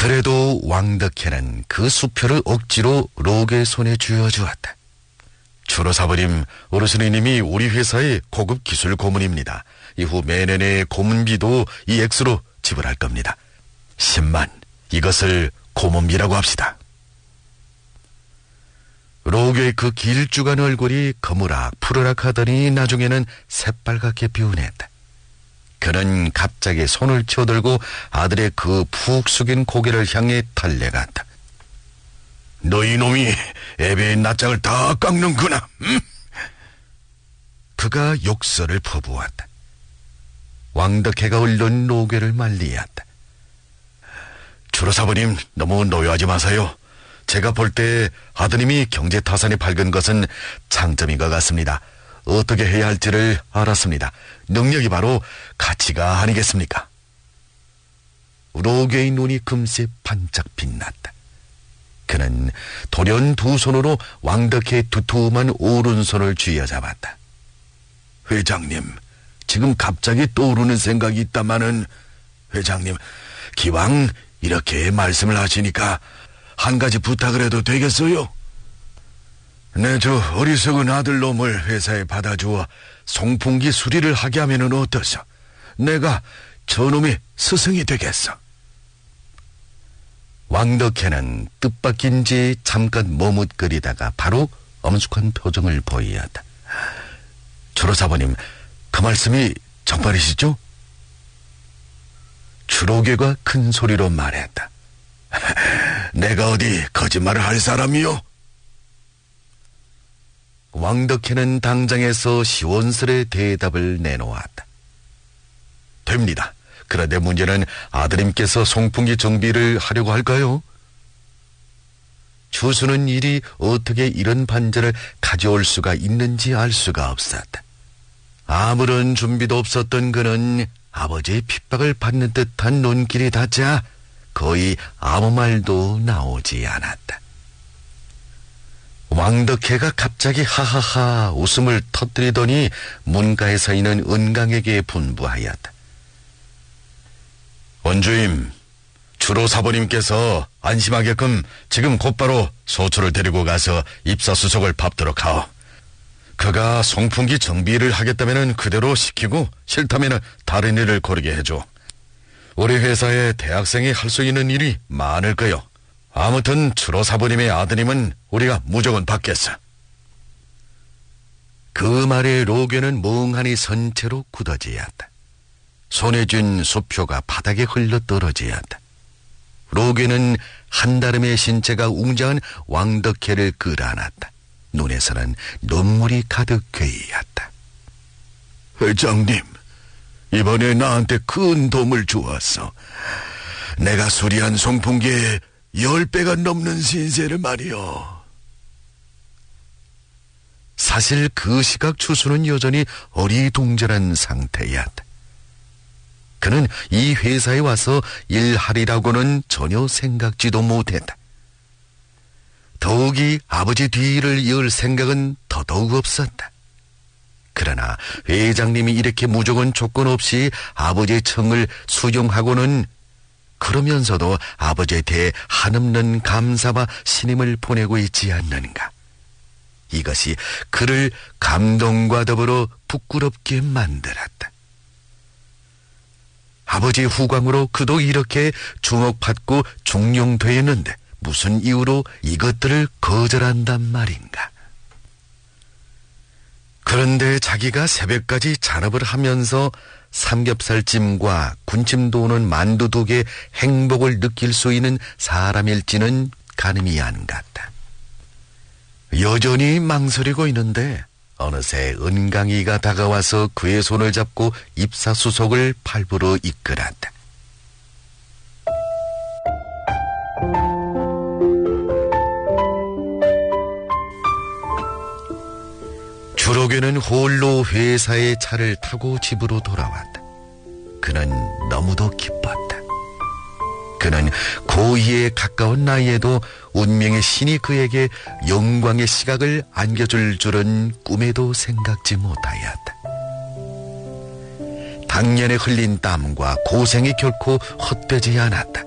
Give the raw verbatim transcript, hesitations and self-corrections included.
그래도 왕덕회는 그 수표를 억지로 록의 손에 쥐어주었다. 추로사부님, 어르신님이 우리 회사의 고급 기술 고문입니다. 이후 매년의 고문비도 이 액수로 지불할 겁니다. 십만, 이것을 고문비라고 합시다. 록의 그 길쭉한 얼굴이 거무락 푸르락 하더니 나중에는 새빨갛게 비운했다. 그는 갑자기 손을 쳐들고 아들의 그 푹 숙인 고개를 향해 달려갔다. 너희 놈이 애배의 낯장을 다 깎는구나. 응? 그가 욕설을 퍼부었다. 왕덕회가 얼른 록외를 말리었다. 추로사부님, 너무 노여하지 마세요. 제가 볼 때 아드님이 경제타산이 밝은 것은 장점인 것 같습니다. 어떻게 해야 할지를 알았습니다. 능력이 바로 가치가 아니겠습니까? 록외의 눈이 금세 반짝 빛났다. 그는 돌연 두 손으로 왕덕회의 두툼한 오른손을 쥐어잡았다. 회장님, 지금 갑자기 떠오르는 생각이 있다마는, 회장님, 기왕 이렇게 말씀을 하시니까 한 가지 부탁을 해도 되겠어요? 네, 저 어리석은 아들놈을 회사에 받아주어 송풍기 수리를 하게 하면은 어떠소? 내가 저놈의 스승이 되겠어. 왕덕회는 뜻밖인지 잠깐 머뭇거리다가 바로 엄숙한 표정을 보이었다. 추로사부님, 그 말씀이 정말이시죠? 추록외가 큰 소리로 말했다. 내가 어디 거짓말을 할 사람이요? 왕덕회는 당장에서 시원스레 대답을 내놓았다. 됩니다. 그런데 문제는 아드님께서 송풍기 정비를 하려고 할까요? 추수는 일이 어떻게 이런 반전을 가져올 수가 있는지 알 수가 없었다. 아무런 준비도 없었던 그는 아버지의 핍박을 받는 듯한 눈길이 닿자 거의 아무 말도 나오지 않았다. 왕덕회가 갑자기 하하하 웃음을 터뜨리더니 문가에 서 있는 은강에게 분부하였다. 원주임, 추로사부님께서 안심하게끔 지금 곧바로 소초를 데리고 가서 입사수석을 밟도록 하오. 그가 송풍기 정비를 하겠다면 그대로 시키고 싫다면 다른 일을 고르게 해줘. 우리 회사에 대학생이 할 수 있는 일이 많을 거요. 아무튼 추로사부님의 아드님은 우리가 무조건 받겠어. 그 말에 록외는 멍하니 선 채로 굳어지었다. 손에 쥔 수표가 바닥에 흘러 떨어지었다. 록외는 한다름의 신체가 웅장한 왕덕회를 끌어안았다. 눈에서는 눈물이 가득 괴이었다. 회장님, 이번에 나한테 큰 도움을 주었어. 내가 수리한 송풍기에 열 배가 넘는 신세를 말이오. 사실 그 시각 추수는 여전히 어리둥절한 상태였다. 그는 이 회사에 와서 일하리라고는 전혀 생각지도 못했다. 더욱이 아버지 뒤를 이을 생각은 더더욱 없었다. 그러나 회장님이 이렇게 무조건 조건 없이 아버지의 청을 수용하고는 그러면서도 아버지에 대해 한없는 감사와 신임을 보내고 있지 않는가. 이것이 그를 감동과 더불어 부끄럽게 만들었다. 아버지의 후광으로 그도 이렇게 주목받고 중용되었는데 무슨 이유로 이것들을 거절한단 말인가. 그런데 자기가 새벽까지 잔업을 하면서 삼겹살찜과 군침도 오는 만두 두 개 행복을 느낄 수 있는 사람일지는 가늠이 안 갔다. 여전히 망설이고 있는데 어느새 은강이가 다가와서 그의 손을 잡고 입사수속을 팔부로 이끌었다. 추록외는 홀로 회사의 차를 타고 집으로 돌아왔다. 그는 너무도 기뻤다. 그는 고이에 가까운 나이에도 운명의 신이 그에게 영광의 시각을 안겨줄 줄은 꿈에도 생각지 못하였다. 당년에 흘린 땀과 고생이 결코 헛되지 않았다.